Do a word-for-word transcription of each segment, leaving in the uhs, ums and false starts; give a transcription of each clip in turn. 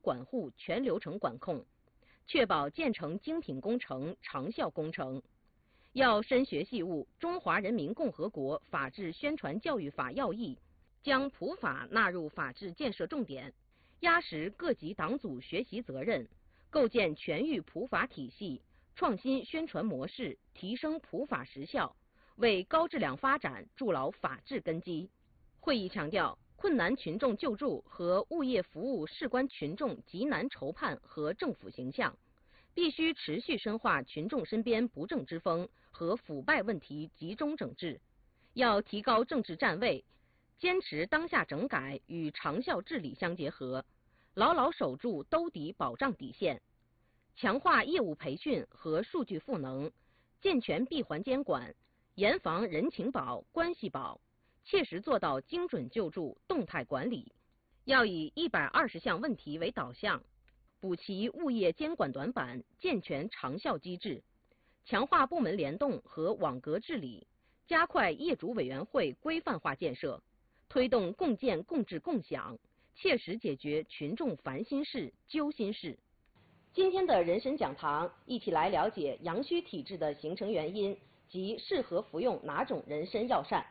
管护全流程管控，确保建成精品工程、长效工程。要深学细悟中华人民共和国法治宣传教育法要义，将普法纳入法治建设重点，压实各级党组学习责任，构建全域普法体系，创新宣传模式，提升普法实效，为高质量发展筑牢法治根基。会议强调，困难群众救助和物业服务事关群众急难愁盼和政府形象，必须持续深化群众身边不正之风和腐败问题集中整治，要提高政治站位，坚持当下整改与长效治理相结合，牢牢守住兜底保障底线，强化业务培训和数据赋能，健全闭环监管，严防人情保、关系保，切实做到精准救助、动态管理。要以一百二十项问题为导向，补齐物业监管短板，健全长效机制，强化部门联动和网格治理，加快业主委员会规范化建设，推动共建共治共享，切实解决群众烦心事、揪心事。今天的人参讲堂，一起来了解阳虚体质的形成原因及适合服用哪种人参药膳。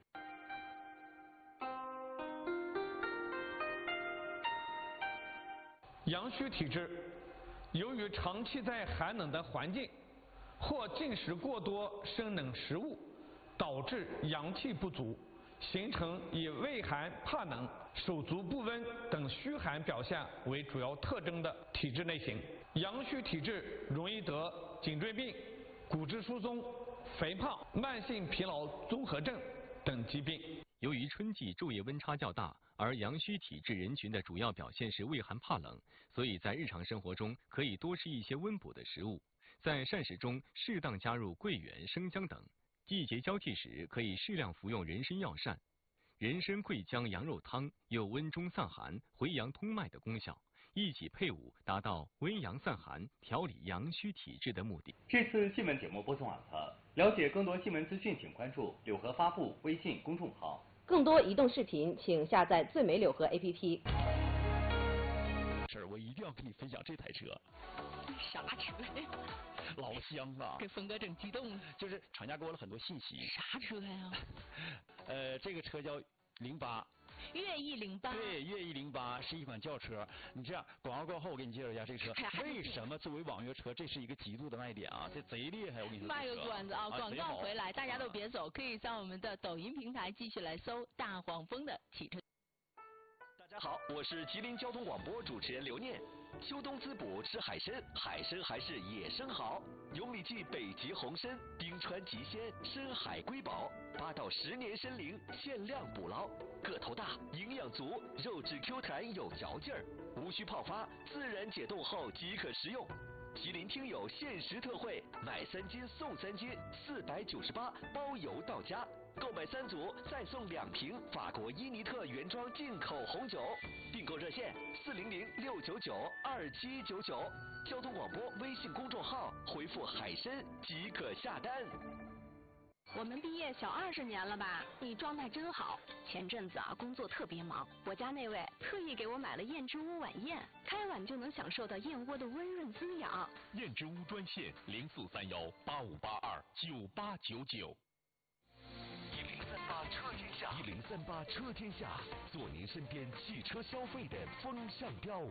阳虚体质，由于长期在寒冷的环境或进食过多生冷食物，导致阳气不足，形成以畏寒怕冷、手足不温等虚寒表现为主要特征的体质类型。阳虚体质容易得颈椎病、骨质疏松、肥胖、慢性疲劳综合症等疾病。 由于春季昼夜温差较大，而阳虚体质人群的主要表现是畏寒怕冷，所以在日常生活中可以多吃一些温补的食物，在膳食中适当加入桂圆、生姜等。季节交替时可以适量服用人参药膳。人参桂姜羊肉汤有温中散寒、回阳通脉的功效，一起配伍，达到温阳散寒、调理阳虚体质的目的。 这次新闻节目播送完了，了解更多新闻资讯，请关注柳河发布微信公众号。 更多移动视频，请下载最美柳河 A P P。 这儿我一定要跟你分享这台车。 啥车呀？ 老香了。 这峰哥正激动。 就是厂家给我了很多信息。 啥车呀？ 呃，这个车叫零八。 悦翼零八。 对，悦翼零八是一款轿车。你这样广告过后，我给你介绍一下这个车。为什么作为网约车，这是一个极度的卖点啊？这贼厉害，我跟你说。 卖个关子啊！广告回来，大家都别走，可以在我们的抖音平台继续来搜“大黄蜂的汽车”。 大家好，我是吉林交通广播主持人刘念。秋冬滋补吃海参，海参还是野生好。有米记北极红参、冰川极鲜、深海瑰宝，八到十年参龄，限量捕捞，个头大，营养足，肉质 Q 弹有嚼劲儿，无需泡发，自然解冻后即可食用。吉林听友限时特惠，买三斤送三斤，四百九十八，包邮到家。购买三组再送两瓶法国伊尼特原装进口红酒。订购热线四零零六九九二七九九，交通广播微信公众号回复海参即可下单。 我们毕业小二十年了吧？你状态真好。前阵子啊，工作特别忙，我家那位特意给我买了燕之屋晚宴，开碗就能享受到燕窝的温润滋养。 燕之屋专线零四三幺八五八二九八九九。 一零三八车天下，一零三八车天下，做您身边汽车消费的风向标。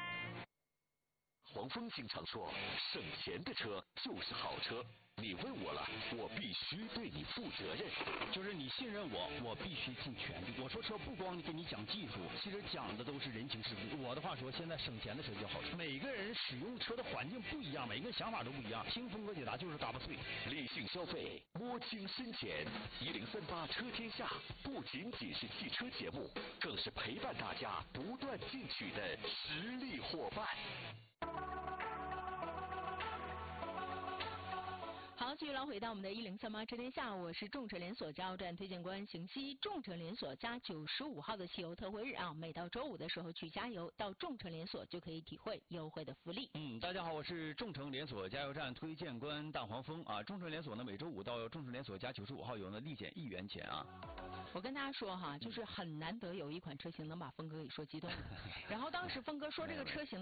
黄蜂经常说，省钱的车就是好车。你问我了，我必须对你负责任。 就是你信任我，我必须尽全力。我说车不光跟你讲技术，其实讲的都是人情世故。我的话说，现在省钱的车就好车。每个人使用车的环境不一样，每个人想法都不一样。听峰哥解答就是嘎巴脆。 理性消费，摸清深浅。一零三八车天下不仅仅是汽车节目，更是陪伴大家不断进取的实力伙伴。 好，继续来回到我们的一零三八车天下，我是众诚连锁加油站推荐官邢西。众诚连锁加九十五号的汽油特惠日啊，每到周五的时候去加油，到众诚连锁就可以体会优惠的福利。 嗯，大家好，我是众诚连锁加油站推荐官大黄蜂啊。众诚连锁呢，每周五到众诚连锁加九十五号油呢，立减一元钱啊。 我跟大家说哈，就是很难得有一款车型能把峰哥给说激动了。然后当时峰哥说这个车型。